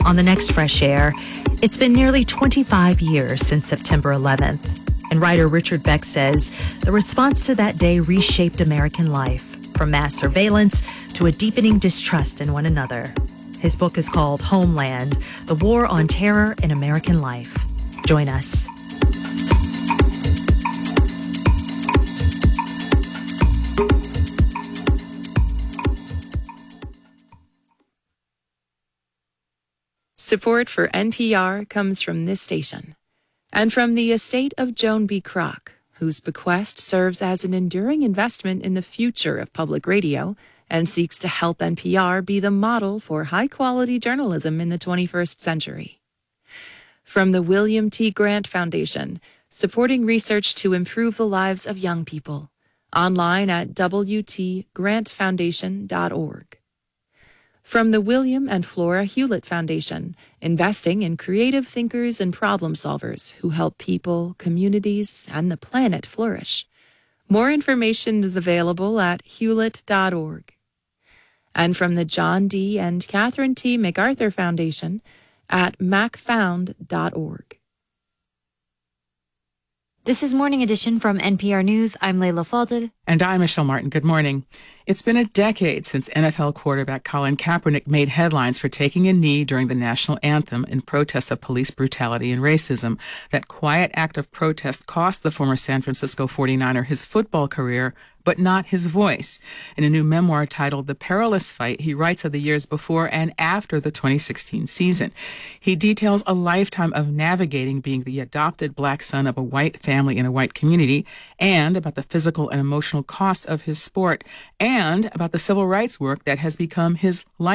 On the next Fresh Air, it's been nearly 25 years since September 11th, and writer Richard Beck says the response to that day reshaped American life, from mass surveillance to a deepening distrust in one another. His book is called Homeland: The War on Terror in American Life. Join us. Support for NPR comes from this station and from the estate of Joan B. Kroc, whose bequest serves as an enduring investment in the future of public radio and seeks to help NPR be the model for high-quality journalism in the 21st century. From the William T. Grant Foundation, supporting research to improve the lives of young people, online at wtgrantfoundation.org. From the William and Flora Hewlett Foundation, investing in creative thinkers and problem solvers who help people, communities, and the planet flourish. More information is available at hewlett.org. And from the John D. and Catherine T. MacArthur Foundation at macfound.org. This is Morning Edition from NPR News. I'm Layla Falded. And I'm Michelle Martin. Good morning. It's been a decade since NFL quarterback Colin Kaepernick made headlines for taking a knee during the national anthem in protest of police brutality and racism. That quiet act of protest cost the former San Francisco 49er his football career, but not his voice. In a new memoir titled The Perilous Fight, he writes of the years before and after the 2016 season. He details a lifetime of navigating being the adopted black son of a white family in a white community, and about the physical and emotional costs of his sport, and about the civil rights work that has become his life.